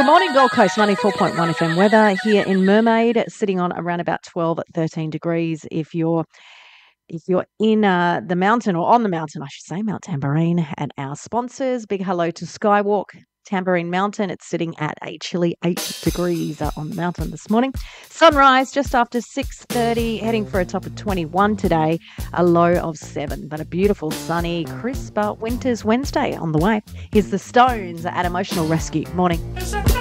Good morning, Gold Coast, 94.1 FM weather here in Mermaid, sitting on around about 12 at 13 degrees. If you're in the mountain, or on the mountain, I should say, Mount Tamborine, and our sponsors, big hello to Skywalk Tamborine Mountain. It's sitting at a chilly 8 degrees on the mountain this morning. Sunrise just after 6:30, heading for a top of 21 today, a low of 7, but a beautiful sunny, crisp winter's Wednesday on the way. Here's the Stones at Emotional Rescue. Morning.